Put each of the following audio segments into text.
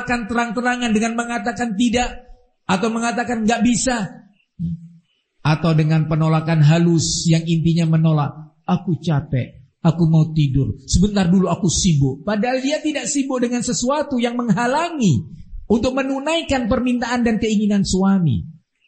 penolakan terang-terangan dengan mengatakan tidak, atau mengatakan nggak bisa, atau dengan penolakan halus yang intinya menolak, aku capek, aku mau tidur, sebentar dulu aku sibuk. Padahal dia tidak sibuk dengan sesuatu yang menghalangi untuk menunaikan permintaan dan keinginan suami.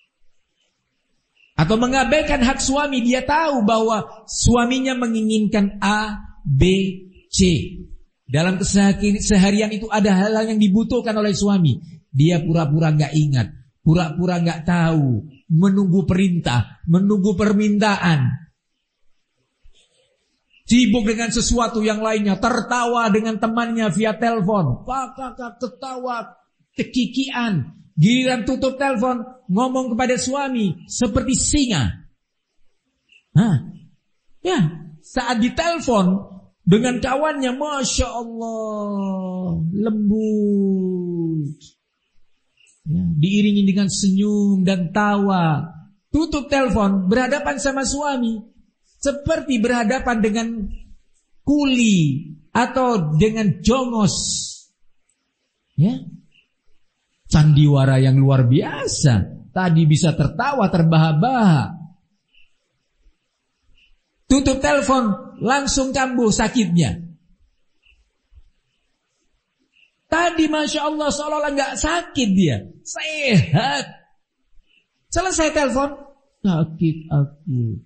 Atau mengabaikan hak suami. Dia tahu bahwa suaminya menginginkan A, B, C. Dalam keseharian itu ada hal-hal yang dibutuhkan oleh suami. Dia pura-pura gak ingat, pura-pura gak tahu, menunggu perintah, menunggu permintaan, sibuk dengan sesuatu yang lainnya, tertawa dengan temannya via telepon, kakak ketawa, kekikian. Giliran tutup telepon, ngomong kepada suami seperti singa. Ya, saat ditelepon dengan kawannya, Masya Allah, lembut. Ya, diiringi dengan senyum dan tawa. Tutup telepon, berhadapan sama suami, seperti berhadapan dengan kuli atau dengan jongos. Ya, sandiwara yang luar biasa. Tadi bisa tertawa terbahak-bahak, tutup telepon langsung kambuh sakitnya. Tadi Masya Allah seolah-olah gak sakit dia, sehat. Selesai telepon, sakit aku.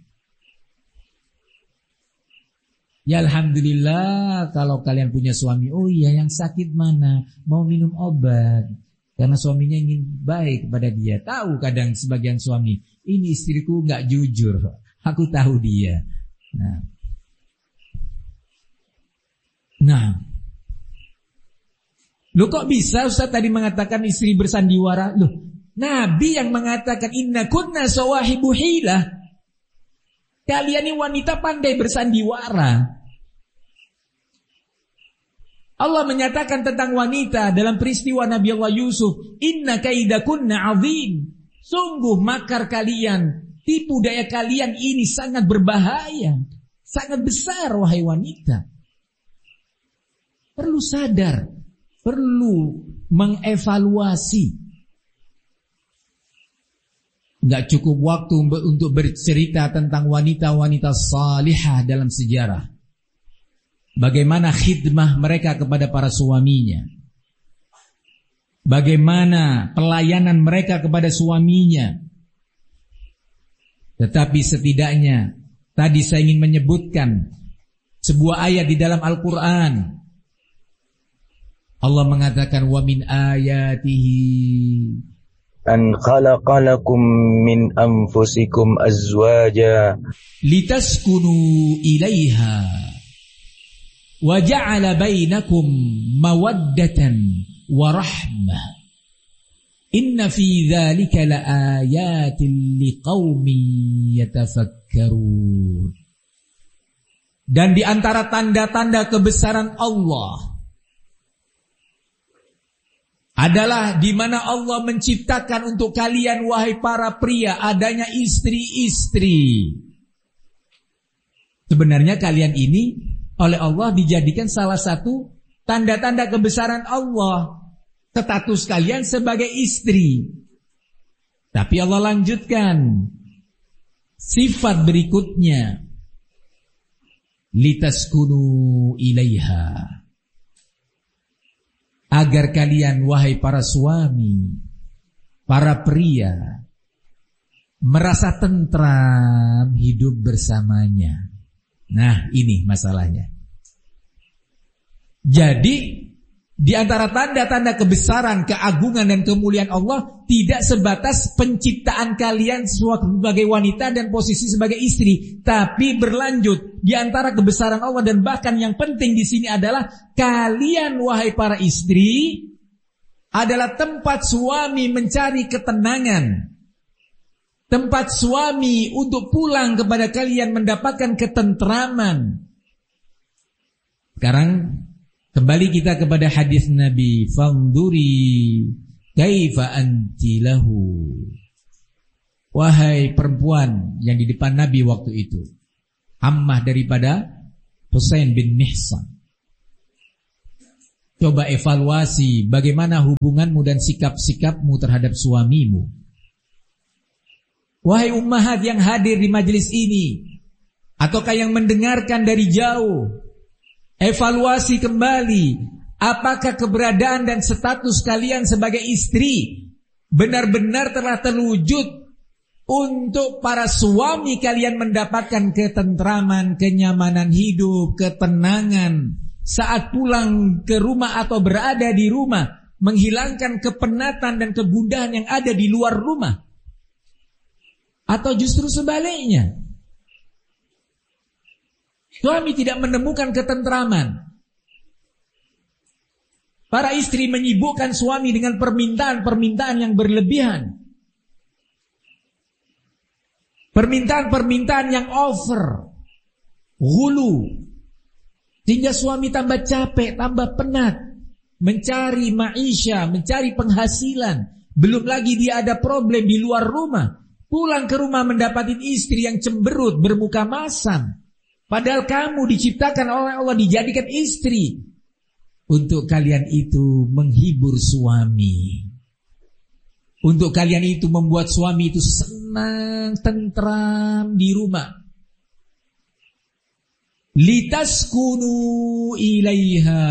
Ya Alhamdulillah kalau kalian punya suami. Oh iya, yang sakit mana? Mau minum obat. Karena suaminya ingin baik kepada dia. Tahu kadang sebagian suami, ini istriku gak jujur, aku tahu dia. Nah, loh kok bisa Ustaz tadi mengatakan istri bersandiwara? Loh, Nabi yang mengatakan inna kunna sawahibu hilah. Kalian ini wanita pandai bersandiwara. Allah menyatakan tentang wanita dalam peristiwa Nabi Allah Yusuf, inna kaidakunna azim. Sungguh makar kalian, tipu daya kalian ini sangat berbahaya, sangat besar wahai wanita. Perlu sadar, perlu mengevaluasi. Enggak cukup waktu untuk bercerita tentang wanita-wanita salihah dalam sejarah. Bagaimana khidmah mereka kepada para suaminya, bagaimana pelayanan mereka kepada suaminya. Tetapi setidaknya tadi saya ingin menyebutkan sebuah ayat di dalam Al-Quran. Allah mengatakan wa min ayatihi an khalaqalakum min anfusikum azwaja litaskunu ilaiha wa ja'ala bainakum mawaddatan wa rahmah. Inna fi dzalika laayatin liqaumin yatafakkarun. Dan di antara tanda-tanda kebesaran Allah adalah di mana Allah menciptakan untuk kalian wahai para pria adanya istri-istri. Sebenarnya kalian ini oleh Allah dijadikan salah satu tanda-tanda kebesaran Allah, status kalian sebagai istri. Tapi Allah lanjutkan sifat berikutnya, litaskunu ilaiha, agar kalian wahai para suami, para pria merasa tentram hidup bersamanya. Nah, ini masalahnya. Jadi di antara tanda-tanda kebesaran, keagungan dan kemuliaan Allah tidak sebatas penciptaan kalian sebagai wanita dan posisi sebagai istri, tapi berlanjut di antara kebesaran Allah. Dan bahkan yang penting di sini adalah kalian wahai para istri adalah tempat suami mencari ketenangan, tempat suami untuk pulang kepada kalian mendapatkan ketentraman. Sekarang kembali kita kepada hadis Nabi, fanduri kaifa anti lahu. Wahai perempuan yang di depan Nabi waktu itu, ammah daripada Husain bin Mihsan, Coba evaluasi bagaimana hubunganmu dan sikap-sikapmu terhadap suamimu. Wahai ummahat yang hadir di majelis ini, ataukah yang mendengarkan dari jauh, evaluasi kembali, apakah keberadaan dan status kalian sebagai istri benar-benar telah terwujud untuk para suami kalian mendapatkan ketentraman, kenyamanan hidup, ketenangan saat pulang ke rumah atau berada di rumah, menghilangkan kepenatan dan kegundahan yang ada di luar rumah. Atau justru sebaliknya, suami tidak menemukan ketentraman. Para istri menyibukkan suami dengan permintaan-permintaan yang berlebihan. Permintaan-permintaan yang over, ghulu, sehingga suami tambah capek, tambah penat, mencari maisha, mencari penghasilan. Belum lagi dia ada problem di luar rumah. Pulang ke rumah mendapati istri yang cemberut, bermuka masam. Padahal kamu diciptakan oleh Allah, dijadikan istri untuk kalian itu menghibur suami, untuk kalian itu membuat suami itu senang, tentram di rumah. Litaskunu ilaiha,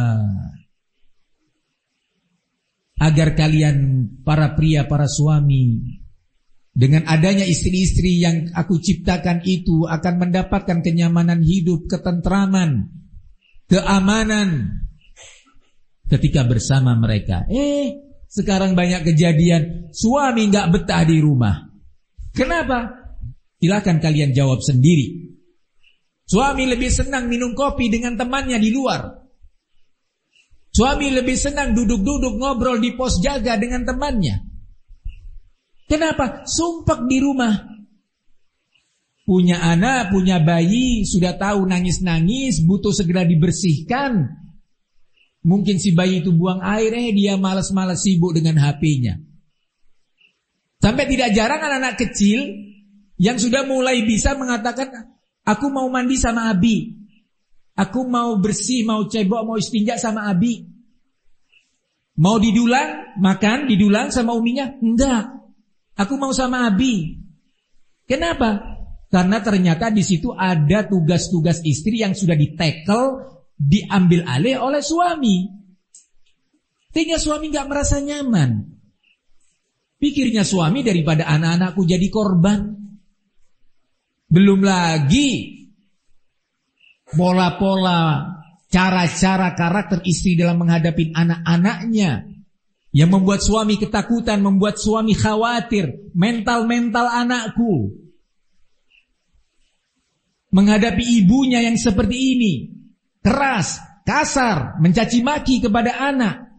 agar kalian para pria, para suami, dengan adanya istri-istri yang aku ciptakan itu akan mendapatkan kenyamanan hidup, ketentraman, keamanan ketika bersama mereka. Sekarang banyak kejadian suami gak betah di rumah. Kenapa? Silakan kalian jawab sendiri. Suami lebih senang minum kopi dengan temannya di luar. Suami lebih senang duduk-duduk ngobrol di pos jaga dengan temannya. Kenapa? Sumpek di rumah. Punya anak, punya bayi, sudah tahu nangis-nangis, butuh segera dibersihkan. Mungkin si bayi itu buang air, dia malas-malas sibuk dengan HP-nya. Sampai tidak jarang anak-anak kecil yang sudah mulai bisa mengatakan, aku mau mandi sama Abi, aku mau bersih, mau cebok, mau istinja sama Abi. Mau didulang, makan, didulang sama uminya? Enggak. Aku mau sama Abi. Kenapa? Karena ternyata di situ ada tugas-tugas istri yang sudah ditekel, diambil alih oleh suami. Sehingga suami gak merasa nyaman. Pikirnya suami daripada anak-anakku jadi korban. Belum lagi pola-pola, cara-cara karakter istri dalam menghadapi anak-anaknya yang membuat suami ketakutan, membuat suami khawatir. Mental-mental anakku menghadapi ibunya yang seperti ini, keras, kasar, mencaci maki kepada anak.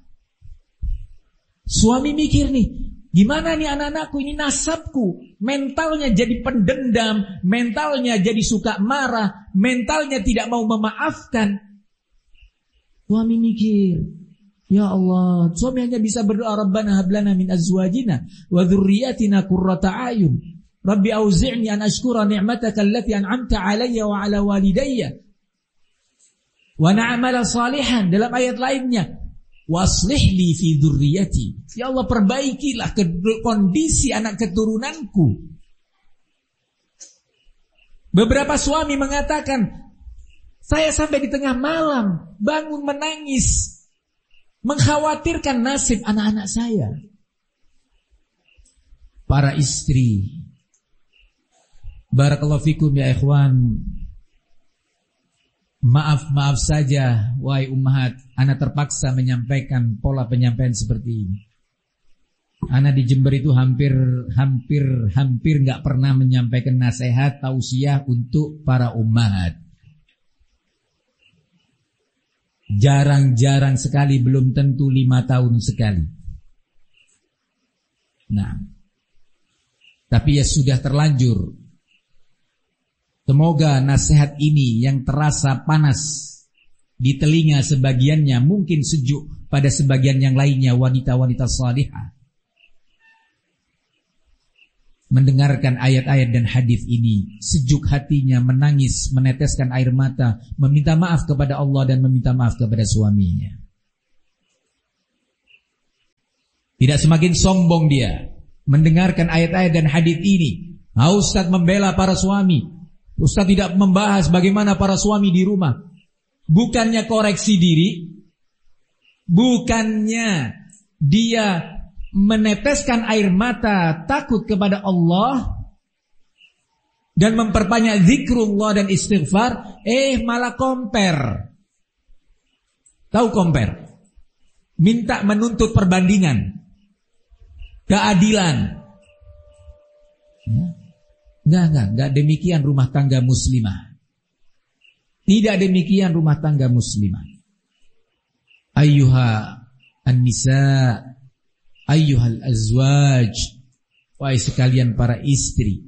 Suami mikir nih, gimana nih anak-anakku, ini nasabku. Mentalnya jadi pendendam, mentalnya jadi suka marah, mentalnya tidak mau memaafkan. Suami mikir, ya Allah, suami hanya bisa berdoa, Rabbana hablana min azwajina wa dzurriyyatina qurrata a'yun. Rabbi auzi'ni an ashkura ni'mataka allati an'amta 'alayya wa 'ala walidayya wa na'mala salihan. Dalam ayat lainnya, waslih li fi dzurriyyati. Ya Allah, perbaikilah kondisi anak keturunanku. Beberapa suami mengatakan, saya sampai di tengah malam bangun menangis, mengkhawatirkan nasib anak-anak saya. Para istri, barakallahu fikum ya ikhwan, maaf saja wahai ummahat, ana terpaksa menyampaikan pola penyampaian seperti ini. Ana di Jember itu hampir enggak pernah menyampaikan nasihat tausiah untuk para ummahat. Jarang-jarang sekali, belum tentu 5 tahun sekali. Nah, tapi ya sudah terlanjur. Semoga nasihat ini yang terasa panas di telinga sebagiannya, mungkin sejuk pada sebagian yang lainnya, wanita-wanita salihah, mendengarkan ayat-ayat dan hadis ini, sejuk hatinya, menangis, meneteskan air mata, meminta maaf kepada Allah dan meminta maaf kepada suaminya. Tidak semakin sombong dia mendengarkan ayat-ayat dan hadis ini. Ustaz membela para suami. Ustaz tidak membahas bagaimana para suami di rumah. Bukannya koreksi diri, bukannya dia meneteskan air mata takut kepada Allah dan memperbanyak zikrullah dan istighfar, malah compare. Tahu compare? Minta menuntut perbandingan, keadilan. Enggak demikian rumah tangga muslimah. Tidak demikian rumah tangga muslimah. Ayyuha an-nisa, ayyuhal azwaj, wahai sekalian para istri.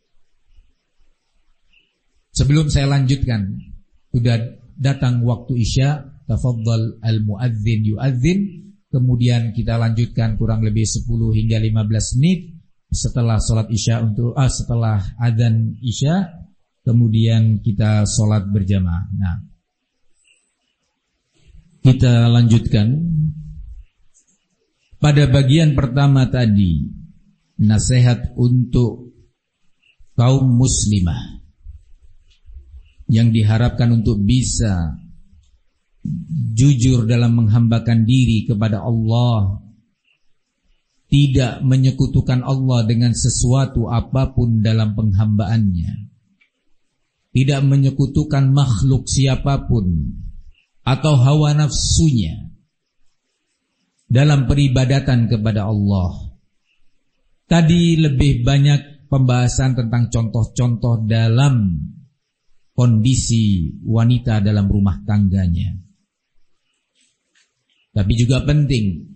Sebelum saya lanjutkan, sudah datang waktu Isya, tafaddal al-muadzin yuadzin, kemudian kita lanjutkan kurang lebih 10 hingga 15 menit setelah salat Isya setelah adzan Isya, kemudian kita salat berjamaah. Nah, kita lanjutkan pada bagian pertama tadi, nasihat untuk kaum muslimah yang diharapkan untuk bisa jujur dalam menghambakan diri kepada Allah, tidak menyekutukan Allah dengan sesuatu apapun dalam penghambaannya, tidak menyekutukan makhluk siapapun atau hawa nafsunya dalam peribadatan kepada Allah. Tadi lebih banyak pembahasan tentang contoh-contoh dalam kondisi wanita dalam rumah tangganya. Tapi juga penting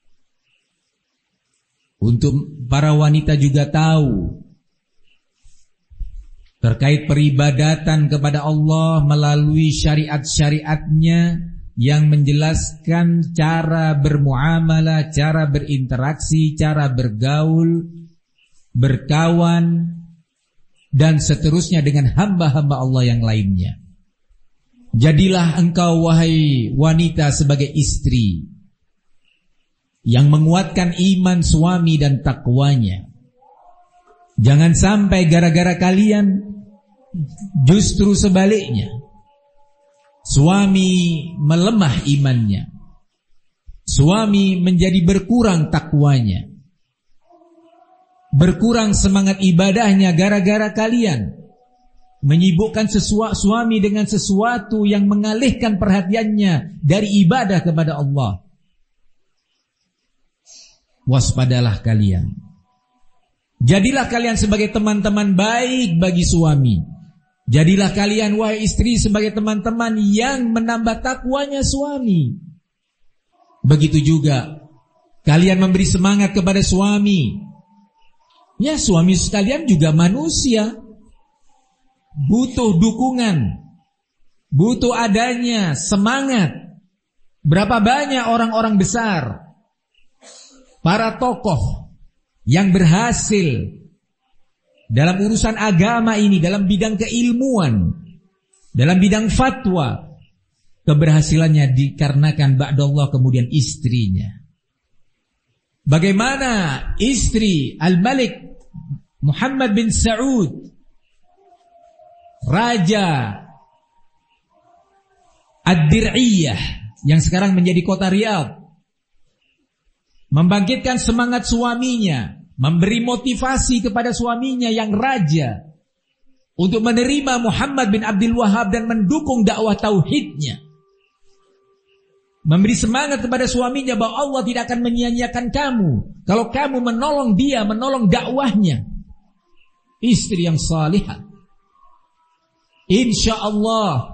untuk para wanita juga tahu terkait peribadatan kepada Allah melalui syariat-syariatnya yang menjelaskan cara bermuamalah, cara berinteraksi, cara bergaul, berkawan, dan seterusnya dengan hamba-hamba Allah yang lainnya. Jadilah engkau wahai wanita sebagai istri yang menguatkan iman suami dan takwanya. Jangan sampai gara-gara kalian justru sebaliknya, suami melemah imannya, suami menjadi berkurang takwanya, berkurang semangat ibadahnya gara-gara kalian menyibukkan suami dengan sesuatu yang mengalihkan perhatiannya dari ibadah kepada Allah. Waspadalah kalian. Jadilah kalian sebagai teman-teman baik bagi suami. Jadilah kalian wahai istri sebagai teman-teman yang menambah takwanya suami. Begitu juga kalian memberi semangat kepada suami. Ya, suami sekalian juga manusia, butuh dukungan, butuh adanya semangat. Berapa banyak orang-orang besar, para tokoh yang berhasil dalam urusan agama ini, dalam bidang keilmuan, dalam bidang fatwa, keberhasilannya dikarenakan ba'dallah kemudian istrinya. Bagaimana istri Al-Malik Muhammad bin Saud, Raja Ad-Dir'iyah yang sekarang menjadi kota Riyadh, membangkitkan semangat suaminya, memberi motivasi kepada suaminya yang raja untuk menerima Muhammad bin Abdul Wahhab dan mendukung dakwah tauhidnya. Memberi semangat kepada suaminya bahwa Allah tidak akan menyia-nyiakan kamu kalau kamu menolong dia, menolong dakwahnya. Istri yang salihah, insyaallah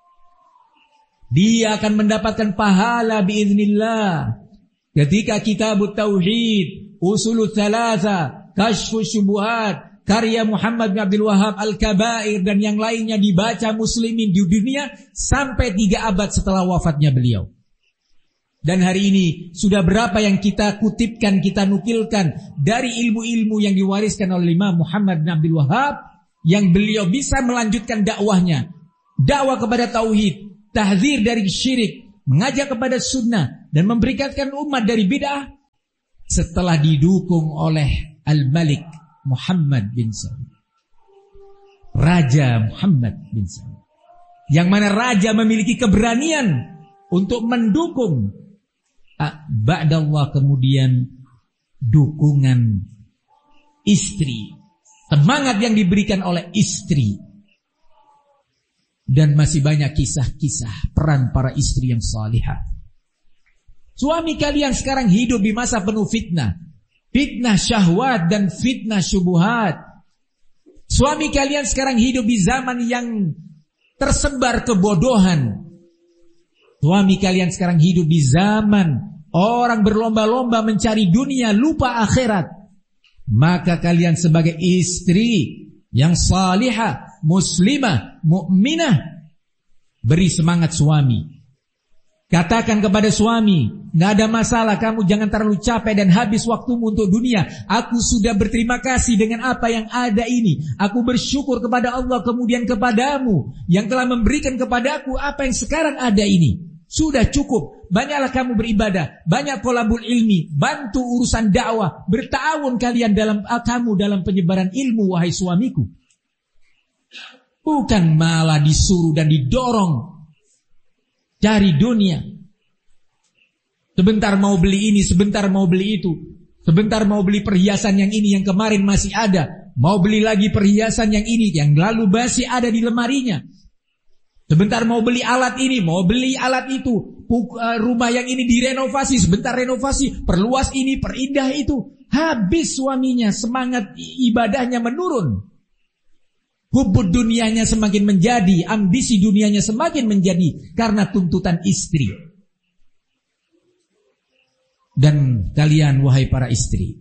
dia akan mendapatkan pahala biiznillah ketika kitabut tauhid, usulut thalatha, kashfus syubuhat, karya Muhammad bin Abdul Wahhab Al-Kabair dan yang lainnya dibaca muslimin di dunia sampai 3 abad setelah wafatnya beliau. Dan hari ini sudah berapa yang kita kutipkan, kita nukilkan dari ilmu-ilmu yang diwariskan oleh Imam Muhammad bin Abdul Wahhab, yang beliau bisa melanjutkan dakwahnya, dakwah kepada tauhid, tahdzir dari syirik, mengajak kepada sunnah dan memberikan umat dari bid'ah setelah didukung oleh Al-Malik Muhammad bin Saud, Raja Muhammad bin Saud, yang mana raja memiliki keberanian untuk mendukung ba'dallah, kemudian dukungan istri, semangat yang diberikan oleh istri. Dan masih banyak kisah-kisah peran para istri yang salihah. Suami kalian sekarang hidup di masa penuh fitnah, fitnah syahwat dan fitnah syubuhat. Suami kalian sekarang hidup di zaman yang tersebar kebodohan. Suami kalian sekarang hidup di zaman orang berlomba-lomba mencari dunia, lupa akhirat. Maka kalian sebagai istri yang salihah, muslimah, mukminah, beri semangat suami. Katakan kepada suami, gak ada masalah, kamu jangan terlalu capek dan habis waktumu untuk dunia. Aku sudah berterima kasih dengan apa yang ada ini. Aku bersyukur kepada Allah, kemudian kepadamu yang telah memberikan kepadaku apa yang sekarang ada ini. Sudah cukup, banyaklah kamu beribadah, banyak thalabul ilmi, bantu urusan dakwah, bertawun kalian dalam penyebaran ilmu, wahai suamiku. Bukan malah disuruh dan didorong cari dunia. Sebentar mau beli ini, sebentar mau beli itu, sebentar mau beli perhiasan yang ini yang kemarin masih ada, mau beli lagi perhiasan yang ini yang lalu masih ada di lemarinya. Sebentar mau beli alat ini, mau beli alat itu, rumah yang ini direnovasi, sebentar renovasi, perluas ini, perindah itu. Habis suaminya, semangat ibadahnya menurun. Hubud dunianya semakin menjadi, ambisi dunianya semakin menjadi karena tuntutan istri. Dan kalian wahai para istri,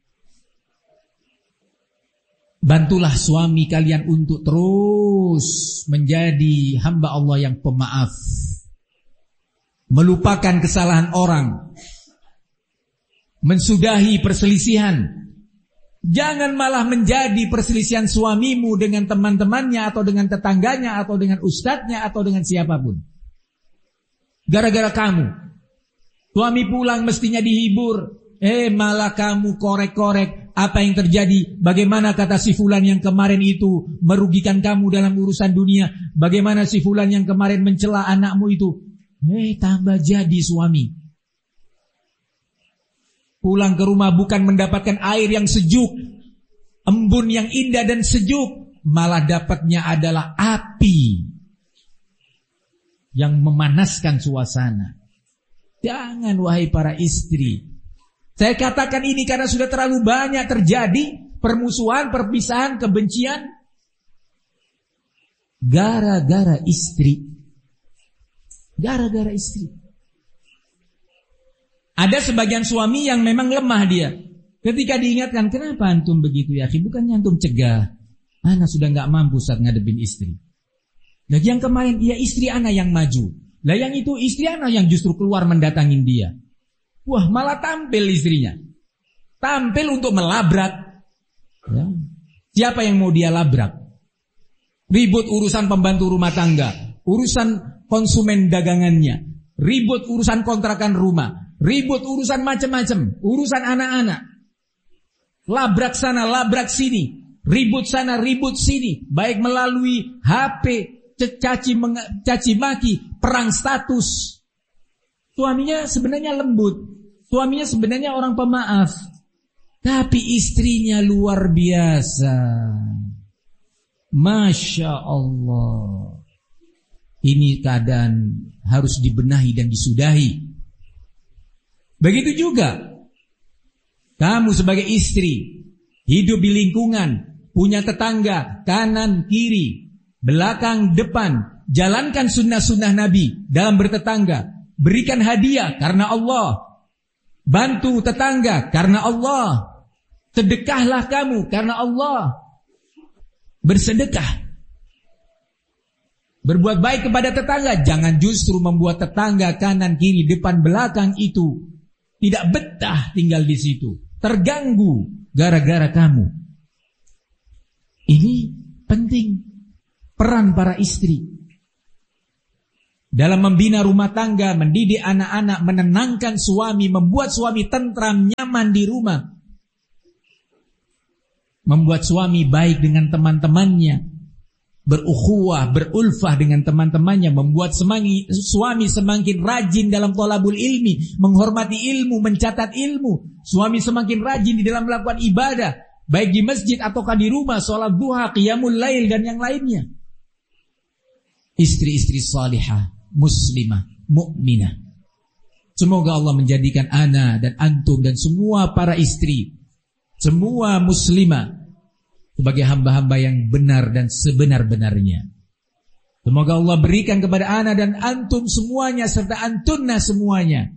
bantulah suami kalian untuk terus menjadi hamba Allah yang pemaaf, melupakan kesalahan orang, mensudahi perselisihan. Jangan malah menjadi perselisihan suamimu dengan teman-temannya atau dengan tetangganya atau dengan ustadznya atau dengan siapapun. Gara-gara kamu, suami pulang mestinya dihibur, malah kamu korek-korek apa yang terjadi. Bagaimana kata si fulan yang kemarin itu merugikan kamu dalam urusan dunia, bagaimana si fulan yang kemarin mencela anakmu itu. Tambah jadi suami. Pulang ke rumah bukan mendapatkan air yang sejuk, embun yang indah dan sejuk, malah dapatnya adalah api yang memanaskan suasana. Jangan wahai para istri. Saya katakan ini karena sudah terlalu banyak terjadi permusuhan, perpisahan, kebencian gara-gara istri. Gara-gara istri. Ada sebagian suami yang memang lemah dia. Ketika diingatkan, kenapa antum begitu ya akhi? Bukannya antum cegah. Ana sudah gak mampu saat ngadepin istri. Nah yang kemarin, ya istri ana yang maju. Lah yang itu istri ana yang justru keluar mendatangin dia. Wah malah tampil istrinya. Tampil untuk melabrak. Ya. Siapa yang mau dia labrak? Ribut urusan pembantu rumah tangga, urusan konsumen dagangannya, ribut urusan kontrakan rumah, ribut urusan macam-macam, urusan anak-anak. Labrak sana, labrak sini, ribut sana, ribut sini, baik melalui HP, caci maki, perang status. Suaminya sebenarnya lembut, suaminya sebenarnya orang pemaaf, tapi istrinya luar biasa. Masya Allah. Ini keadaan harus dibenahi dan disudahi. Begitu juga kamu sebagai istri, hidup di lingkungan, punya tetangga, kanan, kiri, belakang, depan. Jalankan sunnah-sunnah Nabi dalam bertetangga. Berikan hadiah karena Allah. Bantu tetangga karena Allah. Sedekahlah kamu karena Allah. Bersedekah. Berbuat baik kepada tetangga. Jangan justru membuat tetangga kanan, kiri, depan, belakang itu tidak betah tinggal di situ, terganggu gara-gara kamu. Ini penting peran para istri dalam membina rumah tangga, mendidik anak-anak, menenangkan suami, membuat suami tentram, nyaman di rumah, membuat suami baik dengan teman-temannya, berukhuwah, berulfah dengan teman-temannya, membuat suami semakin rajin dalam thalabul ilmi, menghormati ilmu, mencatat ilmu. Suami semakin rajin di dalam melakukan ibadah, baik di masjid ataukah di rumah, sholat duha, qiyamul lail dan yang lainnya. Istri-istri salihah, muslimah, mukminah. Semoga Allah menjadikan ana dan antum dan semua para istri, semua muslimah sebagai hamba-hamba yang benar dan sebenar-benarnya. Semoga Allah berikan kepada ana dan antum semuanya serta antunna semuanya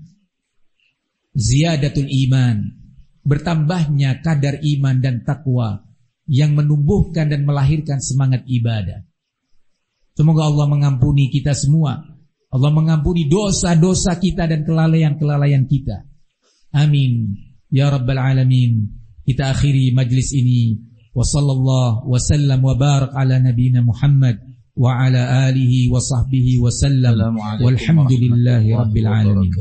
ziyadatul iman, bertambahnya kadar iman dan takwa yang menumbuhkan dan melahirkan semangat ibadah. Semoga Allah mengampuni kita semua. Allah mengampuni dosa-dosa kita dan kelalaian-kelalaian kita. Amin ya rabbal alamin. Kita akhiri majlis ini. Wa sallallahu wa sallam wa barak ala nabiyina Muhammad wa ala alihi wa sahbihi wa sallam. Walhamdulillahi rabbil alamin.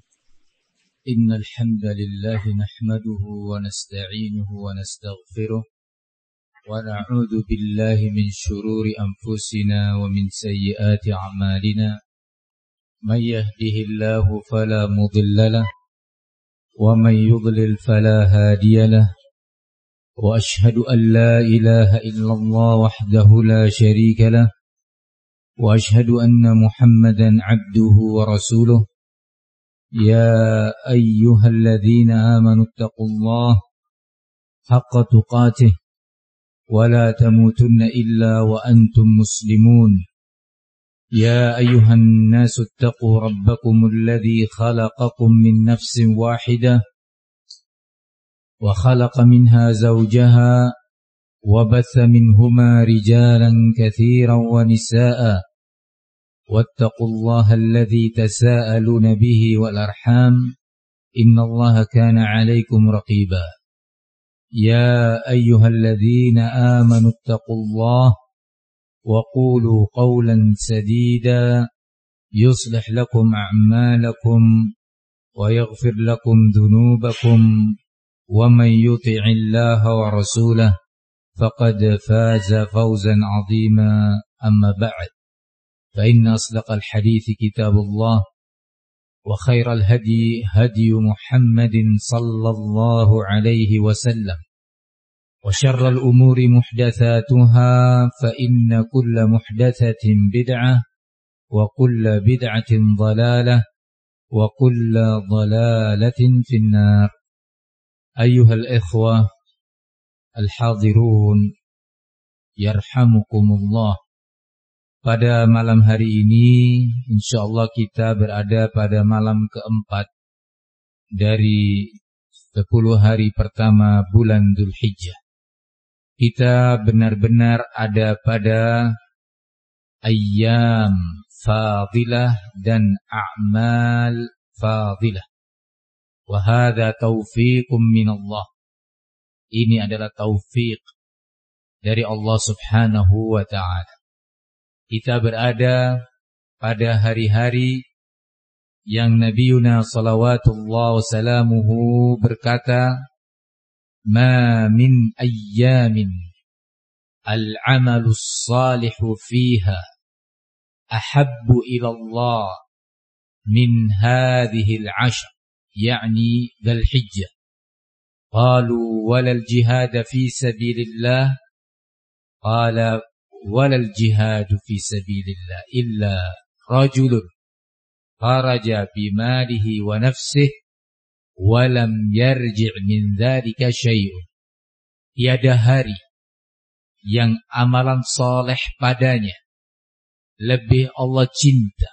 Innal hamdalillah nahmaduhu wa nasta'inuhu wa nastaghfiruh wa na'udzu billahi min shururi anfusina wa min sayyiati a'malina. Man yahdihillahu fala mudilla lahu wa man yudlil fala hadiya lahu. Wa ashhadu an la ilaha illallah wahdahu la sharika lahu wa ashhadu anna Muhammadan 'abduhu wa rasuluh. Ya ayyuhalladzina amanu taqullaha haqqa tuqatih wa la tamutunna illa wa antum muslimun. Ya ayyuhan nasu ittaqu rabbakumul ladzi khalaqakum min nafsin wahidah wa khalaqa minha zawjaha wa batha minhuma rijalan katsiran wa nisaa'a wattaqullaha alladzi tasaaluna bihi wal arham innallaha kana 'alaykum raqiba. Ya ayyuhalladzina amanu ittaqullaha wa qulu qawlan sadida yuslih lakum a'malakum wa yaghfir lakum dhunubakum wa man yuti'illaha wa rasulahu faqad faza fawzan 'azima. Amma ba'd, fa inna asdaqal hadithi kitabullah wa khairal hadi hadi Muhammadin sallallahu alaihi wasallam wa syarral umuri muhdatsatuha fa inna kulla muhdatsatin bid'ah wa kulla bid'atin dhalalah wa kulla dhalalatin finnar. Ayyuhal ikhwah al-hadirun yarhamukumullah. Pada malam hari ini insyaallah kita berada pada malam keempat dari 10 hari pertama bulan Dzulhijjah. Kita benar-benar ada pada ayyam fadilah dan a'mal fadilah. Wa hadza taufiqum minallah. Ini adalah taufik dari Allah Subhanahu wa ta'ala. Kita berada pada hari-hari yang Nabiuna salawatullah wasalamuhu berkata, ma min ayyamin al-amalus salihu fiha ahabbu ilallah min hadhihi al-ashr, yani Dzul Hijjah. Qalu walal jihad fi sabilillah, qala walal jihadu fi sabilillah illa rajulun kharaja bimalihi wa nafsihi wa lam yarji' min dzalika syai'un. Tiada hari yang amalan soleh padanya lebih Allah cinta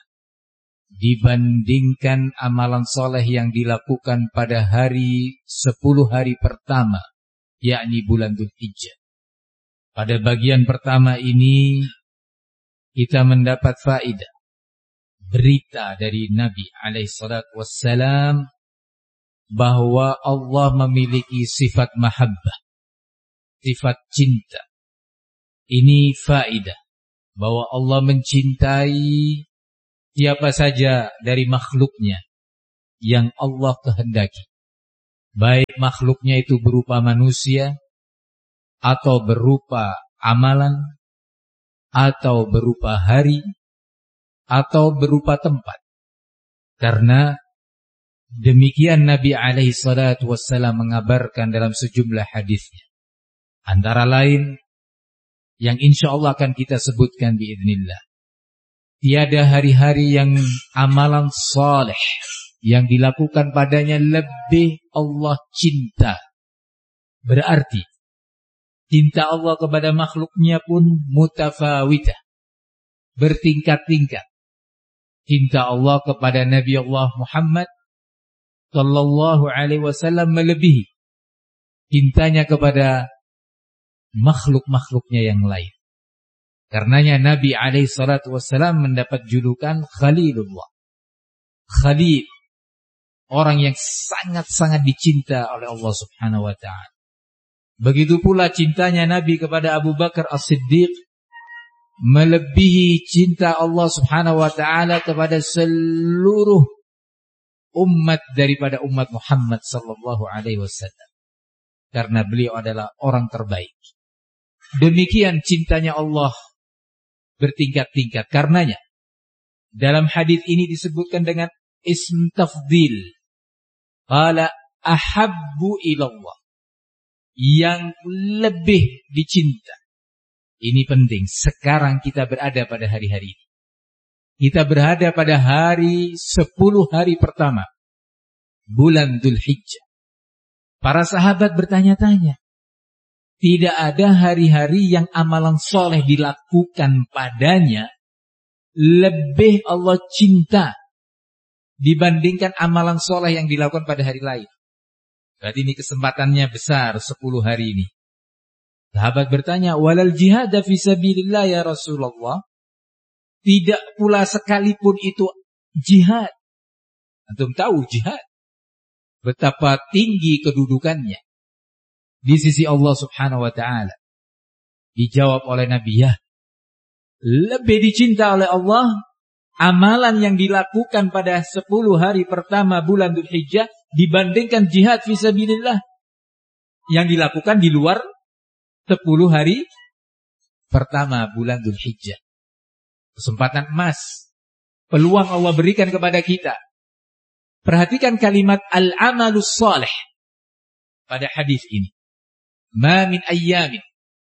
dibandingkan amalan soleh yang dilakukan pada hari 10 hari pertama, yakni bulan Dzulhijjah. Pada bagian pertama ini kita mendapat faedah berita dari Nabi alaihissalatu wassalam bahwa Allah memiliki sifat mahabbah, sifat cinta. Ini faedah bahwa Allah mencintai siapa saja dari makhluknya yang Allah kehendaki. Baik makhluknya itu berupa manusia, atau berupa amalan, atau berupa hari, atau berupa tempat. Karena demikian Nabi alaihi salatu wassalam mengabarkan dalam sejumlah hadisnya. Antara lain yang insya Allah akan kita sebutkan biiznillah. Tiada hari-hari yang amalan saleh yang dilakukan padanya lebih Allah cinta. Berarti cinta Allah kepada makhluknya pun mutafawitah, bertingkat-tingkat. Cinta Allah kepada Nabi Allah Muhammad sallallahu alaihi wasallam melebihi cintanya kepada makhluk-makhluknya yang lain. Karenanya Nabi alaihi salatu wasallam mendapat julukan Khalilullah. Khalil, orang yang sangat-sangat dicinta oleh Allah Subhanahu wa ta'ala. Begitu pula cintanya Nabi kepada Abu Bakar As-Siddiq melebihi cinta Allah Subhanahu wa ta'ala kepada seluruh umat daripada umat Muhammad sallallahu alaihi wasallam. Karena beliau adalah orang terbaik. Demikian cintanya Allah bertingkat-tingkat. Karenanya dalam hadis ini disebutkan dengan ism tafdil. Qala ahabbu ilallah, yang lebih dicinta. Ini penting. Sekarang kita berada pada hari-hari ini. Kita berada pada hari 10 hari pertama bulan Dzulhijjah. Para sahabat bertanya-tanya, tidak ada hari-hari yang amalan soleh dilakukan padanya lebih Allah cinta dibandingkan amalan soleh yang dilakukan pada hari lain. Berarti ini kesempatannya besar 10 hari ini. Sahabat bertanya, walal jihad fi sabilillah ya Rasulullah. Tidak pula sekalipun itu jihad. Antum tahu jihad, betapa tinggi kedudukannya di sisi Allah Subhanahu wa ta'ala. Dijawab oleh Nabi, ya, lebih dicinta oleh Allah amalan yang dilakukan pada 10 hari pertama bulan Dzulhijjah dibandingkan jihad fisabilillah yang dilakukan di luar 10 hari pertama bulan Dzulhijjah. Kesempatan emas, peluang Allah berikan kepada kita. Perhatikan kalimat al-amalus salih pada hadis ini. Ma min ayyamin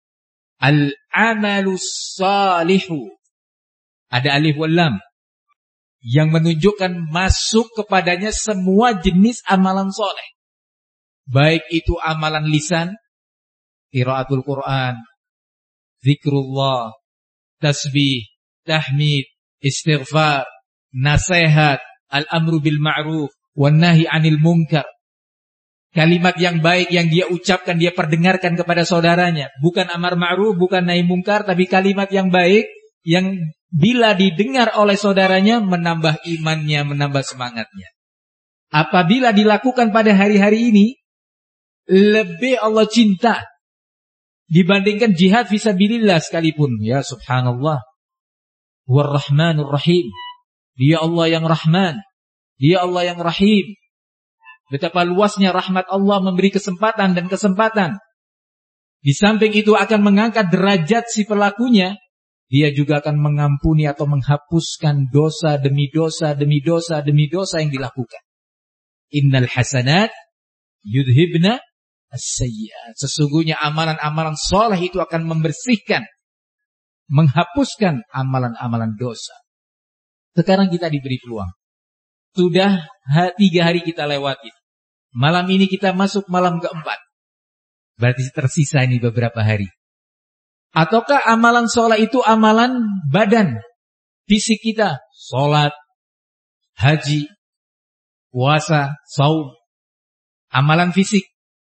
al-amalus salihu, ada alif wal lam yang menunjukkan masuk kepadanya semua jenis amalan soleh. Baik itu amalan lisan, qiraatul Quran, zikrullah, tasbih, tahmid, istighfar, nasihat, al-amru bil ma'ruf, wan nahi 'anil munkar. Kalimat yang baik yang dia ucapkan, dia perdengarkan kepada saudaranya. Bukan amar ma'ruf, bukan nahi mungkar, tapi kalimat yang baik yang bila didengar oleh saudaranya menambah imannya, menambah semangatnya. Apabila dilakukan pada hari-hari ini, lebih Allah cinta dibandingkan jihad fisabilillah sekalipun. Ya subhanallah. War-Rahmanur Rahim. Dia Allah yang Rahman, Dia Allah yang Rahim. Betapa luasnya rahmat Allah memberi kesempatan dan kesempatan. Di samping itu akan mengangkat derajat si pelakunya. Dia juga akan mengampuni atau menghapuskan dosa demi dosa demi dosa demi dosa yang dilakukan. Innal hasanat yudhibna as-sayyi'at. Sesungguhnya amalan-amalan soleh itu akan membersihkan, menghapuskan amalan-amalan dosa. Sekarang kita diberi peluang. Sudah 3 hari kita lewati. Malam ini kita masuk malam keempat. Berarti tersisa ini beberapa hari. Ataukah amalan sholat itu amalan badan, fisik kita? Sholat, haji, puasa, saum. Amalan fisik.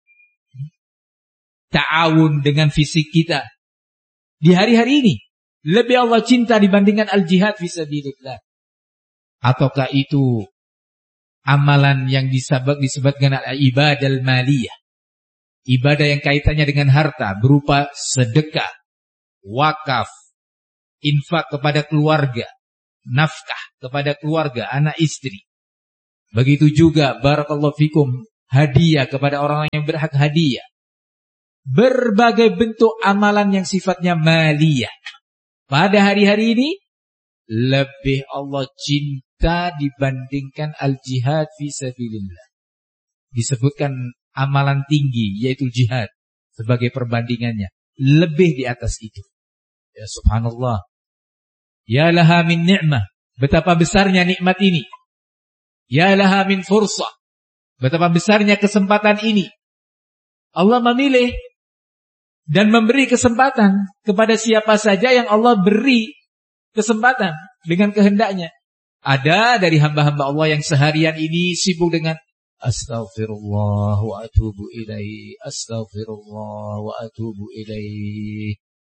Ta'awun dengan fisik kita. Di hari-hari ini lebih Allah cinta dibandingkan al-jihad fisabilillah. Ataukah itu amalan yang disebutkan al-ibadah al-maliyah. Ibadah yang kaitannya dengan harta berupa sedekah, wakaf, infak kepada keluarga, nafkah kepada keluarga, anak istri. Begitu juga barakallahu fikum, hadiah kepada orang yang berhak hadiah. Berbagai bentuk amalan yang sifatnya maliyah. Pada hari-hari ini lebih Allah cinta dibandingkan al-jihad fi sabilillah. Disebutkan amalan tinggi yaitu jihad sebagai perbandingannya, lebih di atas itu. Ya subhanallah. Ya laha min ni'mah, betapa besarnya nikmat ini. Ya laha min fursah, betapa besarnya kesempatan ini. Allah memilih dan memberi kesempatan kepada siapa saja yang Allah beri kesempatan dengan kehendaknya. Ada dari hamba-hamba Allah yang seharian ini sibuk dengan astaghfirullah wa atubu ilaih, astaghfirullah wa atubu ilaih,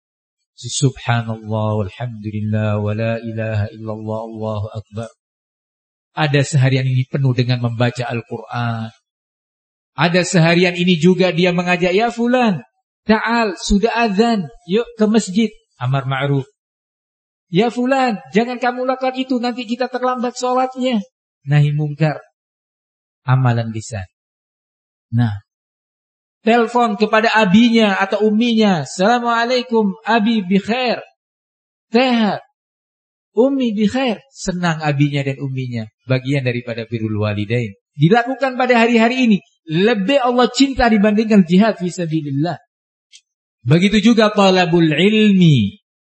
subhanallah walhamdulillah wa la ilaha illallah Allahu akbar. Ada seharian ini penuh dengan membaca Al-Quran. Ada seharian ini juga dia mengajak, ya fulan, ta'al, sudah azan, yuk ke masjid, amar ma'ruf. Ya fulan, jangan kamu lakukan itu, nanti kita terlambat sholatnya. Nahi mungkar, amalan lisan. Nah, telepon kepada abinya atau umminya, assalamualaikum, abi bi khair, sehat, ummi bi khair, senang abinya dan umminya, bagian daripada birrul walidain. Dilakukan pada hari-hari ini, lebih Allah cinta dibandingkan jihad fi sabilillah. Begitu juga talabul ilmi,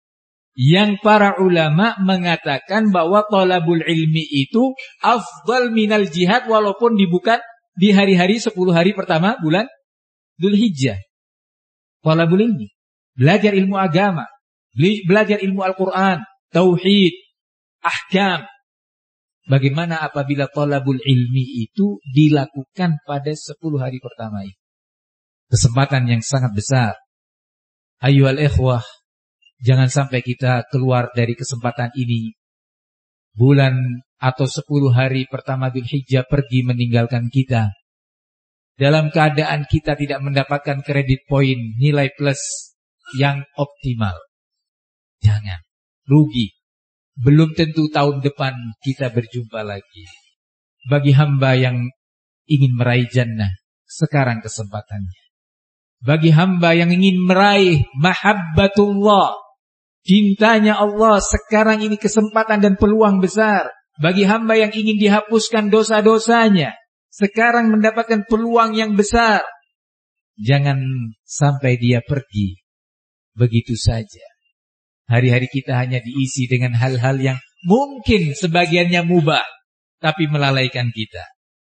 yang para ulama mengatakan bahwa talabul ilmi itu afdal minal jihad, walaupun dibuka di hari-hari 10 hari pertama bulan Dzulhijjah. Talabul ilmi, belajar ilmu agama, belajar ilmu Al-Quran, tauhid, ahkam. Bagaimana apabila talabul ilmi itu dilakukan pada 10 hari pertama itu? Kesempatan yang sangat besar. Ayyuhal ikhwah, jangan sampai kita keluar dari kesempatan ini. Bulan atau 10 hari pertama Dzulhijjah pergi meninggalkan kita dalam keadaan kita tidak mendapatkan kredit poin, nilai plus yang optimal. Jangan, rugi. Belum tentu tahun depan kita berjumpa lagi. Bagi hamba yang ingin meraih jannah, sekarang kesempatannya. Bagi hamba yang ingin meraih mahabbatullah, cintanya Allah, sekarang ini kesempatan dan peluang besar. Bagi hamba yang ingin dihapuskan dosa-dosanya, sekarang mendapatkan peluang yang besar. Jangan sampai dia pergi begitu saja. Hari-hari kita hanya diisi dengan hal-hal yang mungkin sebagiannya mubah, tapi melalaikan kita.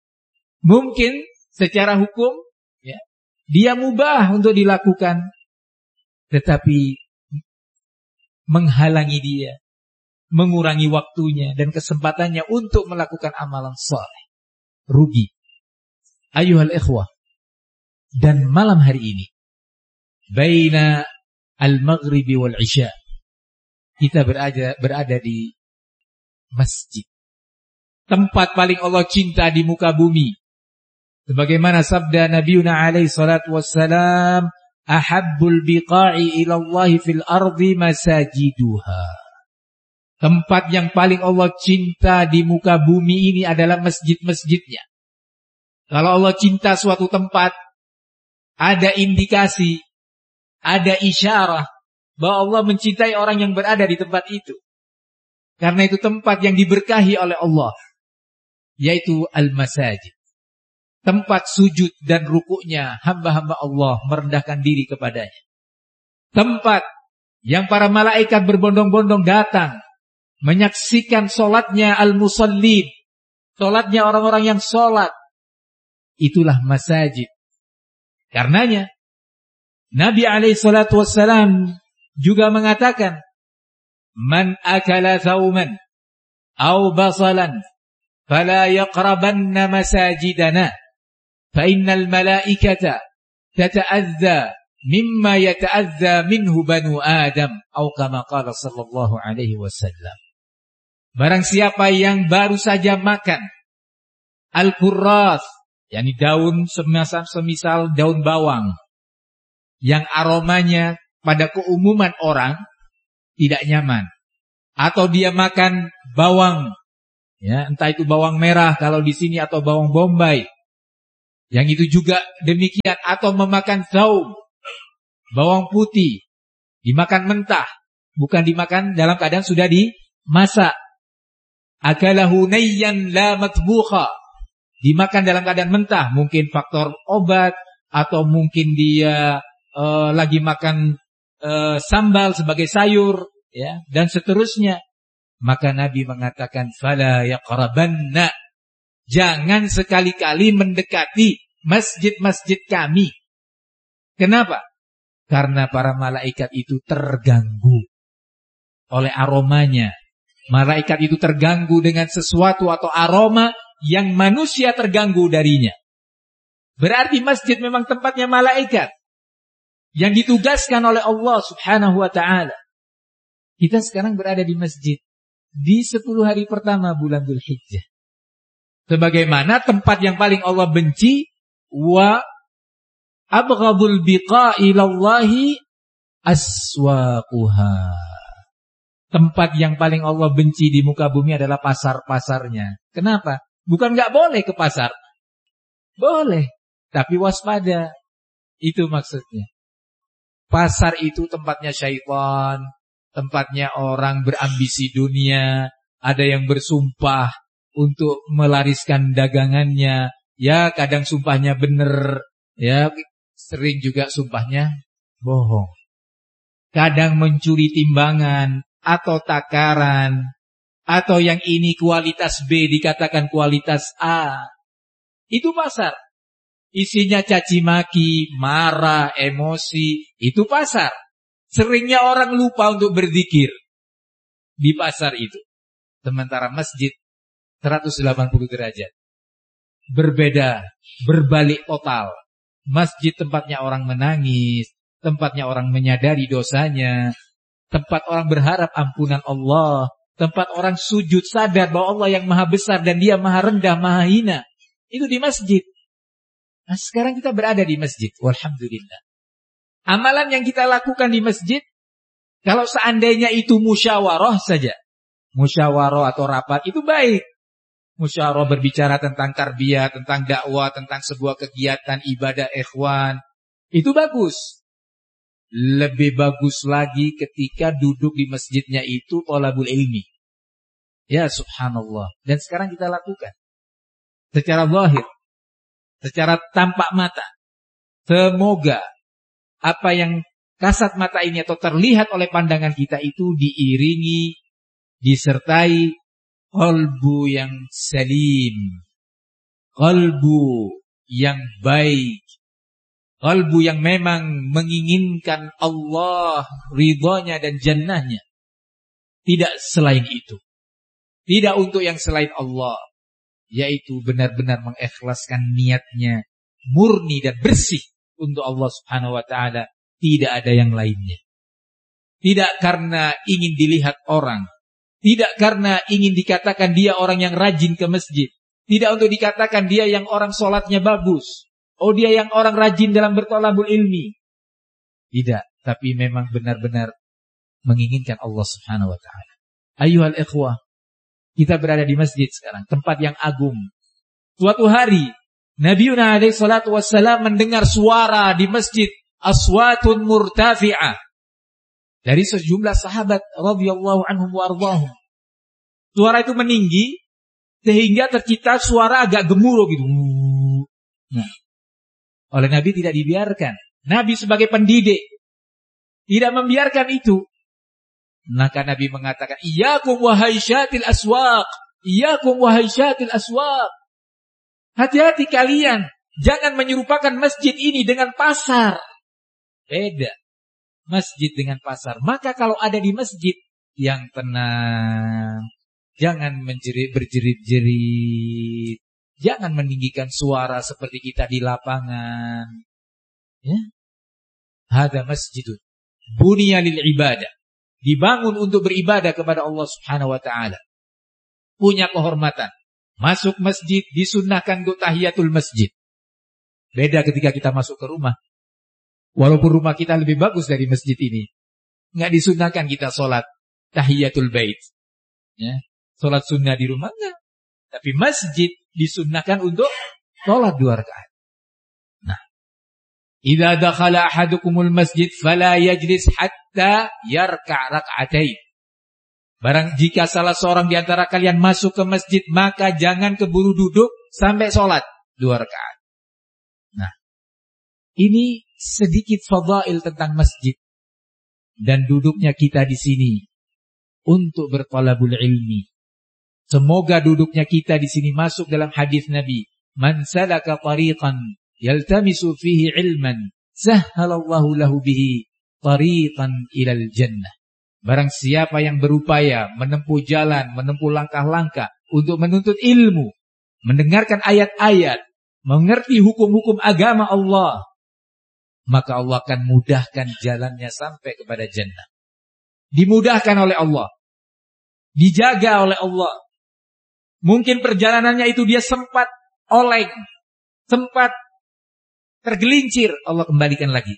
Mungkin secara hukum ya, dia mubah untuk dilakukan, tetapi menghalangi dia, mengurangi waktunya dan kesempatannya untuk melakukan amalan saleh. Rugi. Ayuhal ikhwah, dan malam hari ini baina al-maghribi wal isya, kita berada di masjid, tempat paling Allah cinta di muka bumi. Sebagaimana sabda Nabiuna alaihi salatu wassalam, ahabbul biqa'i ilallahi fil ardi masajiduha. Tempat yang paling Allah cinta di muka bumi ini adalah masjid-masjidnya. Kalau Allah cinta suatu tempat, ada indikasi, ada isyarah bahwa Allah mencintai orang yang berada di tempat itu. Karena itu tempat yang diberkahi oleh Allah, yaitu al-masajid. Tempat sujud dan rukuknya hamba-hamba Allah merendahkan diri kepadanya. Tempat yang para malaikat berbondong-bondong datang menyaksikan solatnya al-musallin, solatnya orang-orang yang solat. Itulah masajid. Karenanya Nabi alaihi salatu wassalam juga mengatakan, man akala thawman aw basalan fala yaqrabanna masajidana fa innal malaikata tata'adza mimma yata'adza minhu banu Adam, atau kama qala sallallahu alaihi wasallam. Barang siapa yang baru saja makan al-kurras, yakni daun semisal daun bawang yang aromanya pada keumuman orang tidak nyaman, atau dia makan bawang, ya, entah itu bawang merah kalau di sini atau bawang bombay, yang itu juga demikian, atau memakan saum, bawang putih, dimakan mentah, bukan dimakan dalam keadaan sudah dimasak. Akalahu nayyan la matbukha, dimakan dalam keadaan mentah, mungkin faktor obat, atau mungkin dia lagi makan sambal sebagai sayur, ya, dan seterusnya. Maka Nabi mengatakan, fala yaqrabanna, jangan sekali-kali mendekati masjid-masjid kami. Kenapa? Karena para malaikat itu terganggu oleh aromanya. Malaikat itu terganggu dengan sesuatu atau aroma yang manusia terganggu darinya. Berarti masjid memang tempatnya malaikat yang ditugaskan oleh Allah Subhanahu wa ta'ala. Kita sekarang berada di masjid di 10 hari pertama bulan Dzulhijjah. Sebagaimana tempat yang paling Allah benci, wa abghadul biqa'i ilallahi aswaquha. Tempat yang paling Allah benci di muka bumi adalah pasar-pasarnya. Kenapa? Bukan nggak boleh ke pasar. Boleh, tapi waspada. Itu maksudnya. Pasar itu tempatnya syaitan, tempatnya orang berambisi dunia, ada yang bersumpah untuk melariskan dagangannya. Ya, kadang sumpahnya benar, ya, sering juga sumpahnya bohong. Kadang mencuri timbangan atau takaran, atau yang ini kualitas B dikatakan kualitas A. Itu pasar. Isinya caci maki, marah, emosi. Itu pasar. Seringnya orang lupa untuk berzikir di pasar itu. Sementara masjid 180 derajat. Berbeda, berbalik total. Masjid tempatnya orang menangis, tempatnya orang menyadari dosanya, tempat orang berharap ampunan Allah, tempat orang sujud sadar bahwa Allah yang maha besar dan dia maha rendah, maha hina. Itu di masjid. Nah, sekarang kita berada di masjid. Walhamdulillah. Amalan yang kita lakukan di masjid, kalau seandainya itu musyawarah saja, musyawarah atau rapat, itu baik. Musyawarah berbicara tentang tarbiyah, tentang dakwah, tentang sebuah kegiatan ibadah ikhwan, itu bagus. Lebih bagus lagi ketika duduk di masjidnya itu thalabul ilmi. Ya subhanallah. Dan sekarang kita lakukan secara zahir, secara tampak mata. Semoga apa yang kasat mata ini atau terlihat oleh pandangan kita itu diiringi, disertai qalbu yang salim, qalbu yang baik, qalbu yang memang menginginkan Allah, ridhonya dan jannahnya. Tidak selain itu. Tidak untuk yang selain Allah. Yaitu benar-benar mengikhlaskan niatnya. Murni dan bersih untuk Allah subhanahu wa ta'ala. Tidak ada yang lainnya. Tidak karena ingin dilihat orang. Tidak karena ingin dikatakan dia orang yang rajin ke masjid. Tidak untuk dikatakan dia yang orang sholatnya bagus. Oh, dia yang orang rajin dalam berthalabul ilmi. Tidak, tapi memang benar-benar menginginkan Allah subhanahu wa ta'ala. Ayyuhal ikhwah, kita berada di masjid sekarang, tempat yang agung. Suatu hari, Nabiuna alaihi salatu wassalam mendengar suara di masjid, aswatun murtafi'ah, dari sejumlah sahabat radhiyallahu anhum wa ardhahum. Suara itu meninggi, sehingga tercipta suara agak gemuruh gitu. Nah, oleh Nabi tidak dibiarkan. Nabi sebagai pendidik tidak membiarkan itu. Maka Nabi mengatakan, iyyakum wahai syatil aswaq, iyyakum wahai syatil aswaq. Hati-hati kalian, jangan menyerupakan masjid ini dengan pasar. Beda masjid dengan pasar. Maka kalau ada di masjid yang tenang, jangan berjerit-jerit, jangan meninggikan suara seperti kita di lapangan. Ya. Hada masjidun buniya lil ibadah. Dibangun untuk beribadah kepada Allah subhanahu wa ta'ala. Punya kehormatan. Masuk masjid disunnahkan untuk tahiyatul masjid. Beda ketika kita masuk ke rumah. Walaupun rumah kita lebih bagus dari masjid ini, nggak disunnahkan kita sholat tahiyatul bait. Ya, salat sunnah di rumah enggak. Tapi masjid disunnahkan untuk salat 2 rakaat. Nah, idza dakhala ahadukumul masjid fala yajlis hatta yarka' rak'atain. Barang jika salah seorang di antara kalian masuk ke masjid, maka jangan keburu duduk sampai salat 2 rakaat. Nah, ini sedikit fadail tentang masjid dan duduknya kita di sini untuk bertalabul ilmi. Semoga duduknya kita di sini masuk dalam hadis Nabi, "Man salaka tariqan yaltamisu fihi ilman, sahhalallahu lahu bihi tariqan ilal jannah." Barang siapa yang berupaya menempuh jalan, menempuh langkah-langkah untuk menuntut ilmu, mendengarkan ayat-ayat, mengerti hukum-hukum agama Allah, maka Allah akan mudahkan jalannya sampai kepada jannah. Dimudahkan oleh Allah, dijaga oleh Allah. Mungkin perjalanannya itu dia sempat oleng, sempat tergelincir, Allah kembalikan lagi.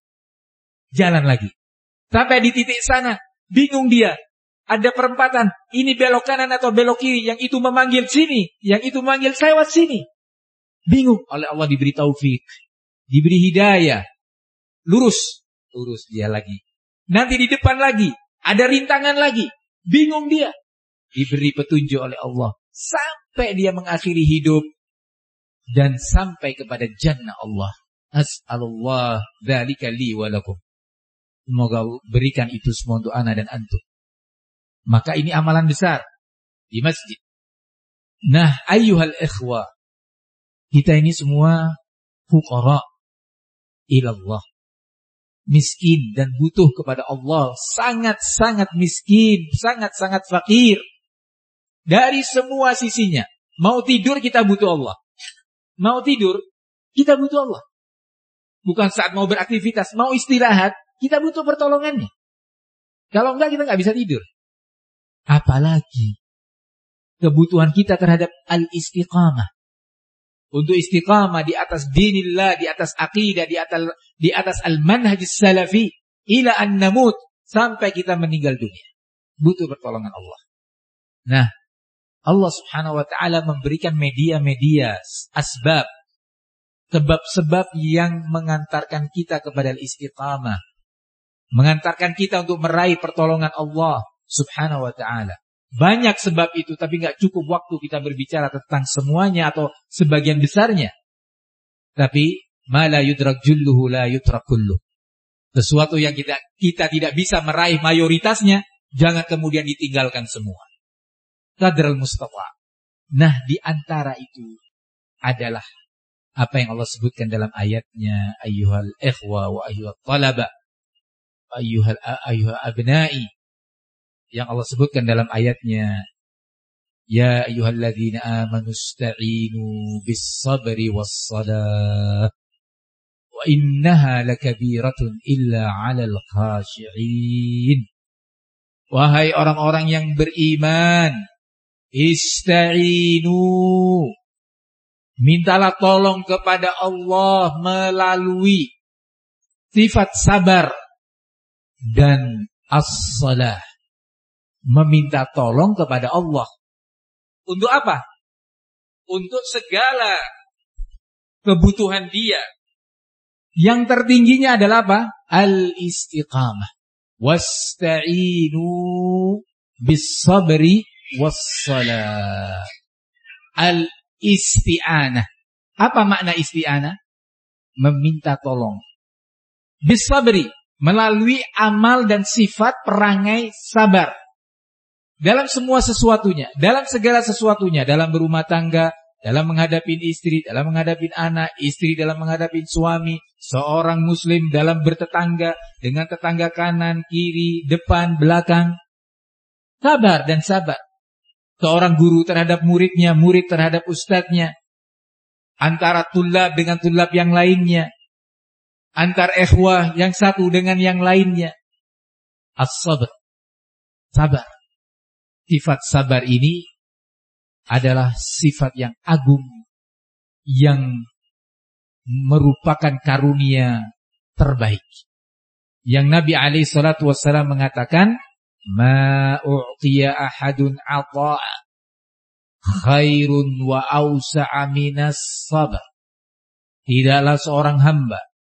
Jalan lagi. Sampai di titik sana, bingung dia. Ada perempatan, ini belok kanan atau belok kiri, yang itu memanggil sini, yang itu memanggil lewat sini. Bingung, oleh Allah diberi taufik, diberi hidayah. Lurus dia lagi. Nanti di depan lagi, ada rintangan lagi, bingung dia. Diberi petunjuk oleh Allah, sampai dia mengakhiri hidup, dan sampai kepada jannah Allah. As'alullah dzalika li wa lakum. Semoga berikan itu semua untuk ana dan antum. Maka ini amalan besar di masjid. Nah, ayyuhal ikhwah, kita ini semua fuqara ilallah. Miskin dan butuh kepada Allah. Sangat-sangat miskin, sangat-sangat fakir. Dari semua sisinya. Mau tidur kita butuh Allah. Mau tidur kita butuh Allah. Bukan saat mau beraktivitas, mau istirahat, kita butuh pertolongannya. Kalau enggak, kita enggak bisa tidur. Apalagi kebutuhan kita terhadap al-istiqamah. Untuk istiqamah di atas dinillah, di atas aqidah, di atas al-manhajis salafi, ila an namut, sampai kita meninggal dunia. Butuh pertolongan Allah. Nah, Allah subhanahu wa ta'ala memberikan media-media, asbab, sebab-sebab yang mengantarkan kita kepada al-istiqamah. Mengantarkan kita untuk meraih pertolongan Allah subhanahu wa ta'ala. Banyak sebab itu, tapi gak cukup waktu kita berbicara tentang semuanya atau sebagian besarnya. Tapi, ma la yudrak julluhu la yutrak kulluh. Sesuatu yang kita tidak bisa meraih mayoritasnya, jangan kemudian ditinggalkan semua. Qadral mustafa. Nah, di antara itu adalah apa yang Allah sebutkan dalam ayatnya, ayyuhal ikhwa wa ayyuhal talaba, ayyuhal abna'i. Yang Allah sebutkan dalam ayatnya, ya ayyuhalladzina amanu ista'inu bis sabri was salah wa innaha lakabiratun illa 'alal khashi'in. Wahai orang-orang yang beriman, ista'inu, mintalah tolong kepada Allah melalui sifat sabar dan as-salah. Meminta tolong kepada Allah. Untuk apa? Untuk segala kebutuhan dia. Yang tertingginya adalah apa? Al-istiqamah. Wasta'inu bis-sabri was-salah. Al-isti'anah. Apa makna isti'anah? Meminta tolong. Bis-sabri, melalui amal dan sifat perangai sabar. Dalam semua sesuatunya, dalam segala sesuatunya, dalam berumah tangga, dalam menghadapi istri, dalam menghadapi anak, istri dalam menghadapi suami, seorang muslim dalam bertetangga dengan tetangga kanan, kiri, depan, belakang. Sabar dan sabar. Seorang guru terhadap muridnya, murid terhadap ustadznya, antara tulab dengan tulab yang lainnya, antar ikhwah yang satu dengan yang lainnya. As-sabr, sabar. Sifat sabar ini adalah sifat yang agung, yang merupakan karunia terbaik. Yang Nabi alaihi salatu wassalam mengatakan, ma u'tiya ahadun 'ata'a khairun wa awsa'a minas sabr. Tidaklah seorang hamba